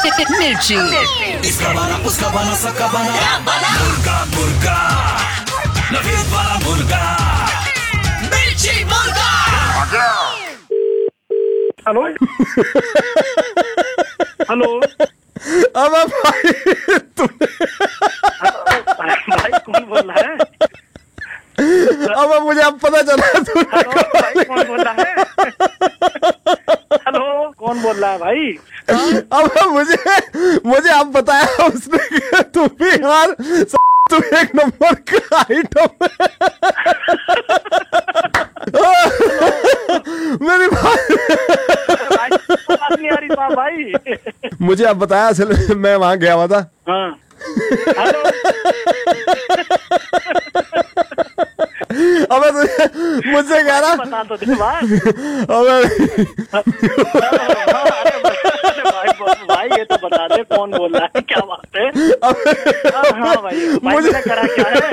मिर्ची। इसका बना उसका बना सबका बना मुर्गा मुर्गा नवीद वाला मुर्गा मिर्ची मुर्गा। Hello hello. अब भाई भाई कौन बोल रहा है? अब मुझे अब पता चला हेलो भाई कौन बोल रहा है? हेलो कौन बोल रहा है भाई? अब मुझे अब बताया उसने कि तुम भी यार तुम एक नंबर का आइटम मेरी बात नहीं आ रही साहब भाई। मुझे अब बताया असल में मैं वहां गया हुआ था। हाँ हेलो। अबे मुझसे कह रहा बता तो दे भाई। अबे भाई ये तो बता दे कौन बोल रहा है, क्या बात है? हाँ भाई मुझे करा क्या है?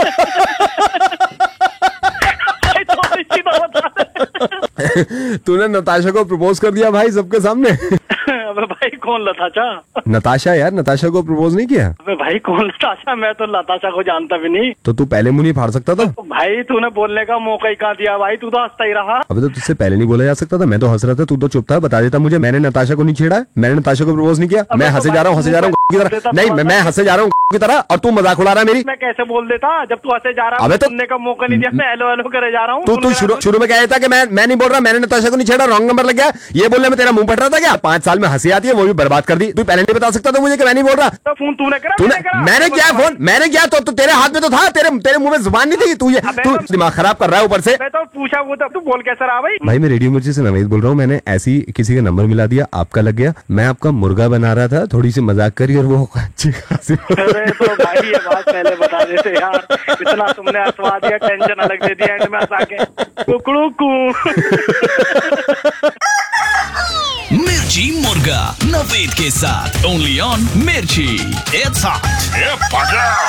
तो इसी बात बता दे। तूने नताशा को प्रपोज कर दिया भाई सबके सामने। अबे भाई कौन लताशा? नताशा यार, नताशा को प्रपोज नहीं किया? अबे भाई कौन लताशा? मैं तो लताशा को जानता भी नहीं। तो तू पहले मुंह नहीं फाड़ सकता था? भाई तूने बोलने का मौका ही कहाँ दिया भाई, तू तो हंसता ही रहा। अबे तो तुझसे पहले नहीं बोला जा सकता था? मैं तो हंस रहा था, तू तो चुप था। बता देता मुझे, मैंने नताशा को नहीं छेड़ा, मैंने नताशा को प्रपोज नहीं किया। मैं हंसे जा रहा हूँ की तरह नहीं, मैं हंसे जा रहा हूँ की तरह और तू मजाक उड़ा रहा है मेरी। मैं कैसे बोल देता जब तू हंसे जा रहा? अबे तो सुनने का मौका नहीं दिया, मैं हेलो हेलो करे जा रहा हूँ। तू शुरू में क्या था कि मैं नहीं बोल रहा, मैंने नताशा को नहीं छेड़ा, रॉन्ग नंबर लग गया। ये बोलने में तेरा मुंह फट रहा था क्या? 5 साल में हंसी आती है वो भी बर्बाद कर दी। तू पहले नहीं बता सकता था मुझे कि मैं नहीं बोल रहा? तो फोन तूने करा? मैंने किया फोन, मैंने किया तो तेरे हाथ में तो था, तेरे मुंह में जुबान नहीं थी। तू दिमाग खराब कर रहा है ऊपर से। मैं तो पूछा वो तू बोल कैसे रहा भाई? भाई मैं रेडियो मिर्ची से नवीद बोल रहा हूँ। मैंने ऐसी किसी का नंबर मिला दिया, आपका लग गया। मैं आपका मुर्गा बना रहा था, थोड़ी सी मजाक करी और वो अच्छी खासी। अरे तो भाई ये बात पहले बता देते यार, इतना तुमने हंसवा दिया, टेंशन अलग दे दिया एंड में हंसा के। कुकड़ू कू। मिर्ची मुर्गा नवीद के साथ ओनली ऑन मिर्ची। It's hot.